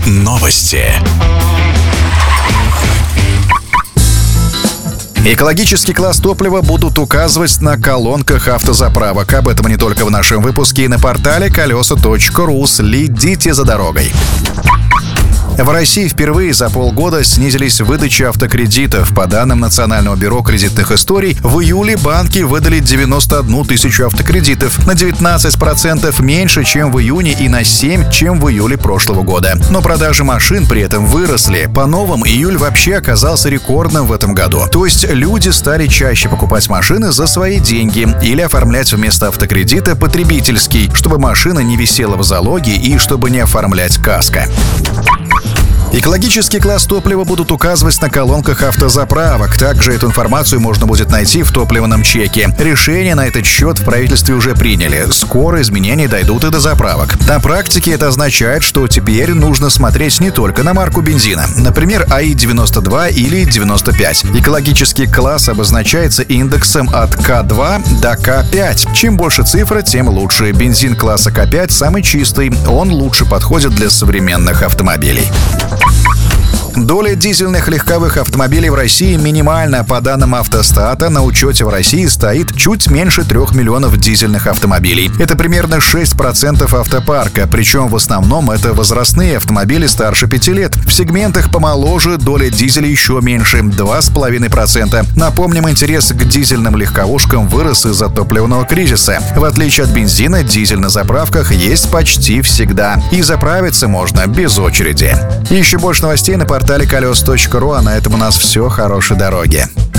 Новости. Экологический класс топлива будут указывать на колонках автозаправок. Об этом не только в нашем выпуске и на портале колеса.ру. Следите за дорогой. В России впервые за полгода снизились выдачи автокредитов. По данным Национального бюро кредитных историй, в июле банки выдали 91 тысячу автокредитов, на 19% меньше, чем в июне, и на 7%, чем в июле прошлого года. Но продажи машин при этом выросли. По новым, июль вообще оказался рекордным в этом году. То есть люди стали чаще покупать машины за свои деньги или оформлять вместо автокредита потребительский, чтобы машина не висела в залоге и чтобы не оформлять каско. Экологический класс топлива будут указывать на колонках автозаправок. Также эту информацию можно будет найти в топливном чеке. Решение на этот счет в правительстве уже приняли. Скоро изменения дойдут и до заправок. На практике это означает, что теперь нужно смотреть не только на марку бензина. Например, АИ-92 или 95. Экологический класс обозначается индексом от К2 до К5. Чем больше цифра, тем лучше. Бензин класса К5 самый чистый. Он лучше подходит для современных автомобилей. Доля дизельных легковых автомобилей в России минимальна. По данным Автостата, на учете в России стоит чуть меньше 3 миллионов дизельных автомобилей. Это примерно 6% автопарка, причем в основном это возрастные автомобили старше 5 лет. В сегментах помоложе доля дизеля еще меньше – 2,5%. Напомним, интерес к дизельным легковушкам вырос из-за топливного кризиса. В отличие от бензина, дизель на заправках есть почти всегда. И заправиться можно без очереди. Еще больше новостей на портале колес.ру, а на этом у нас все. Хорошей дороги.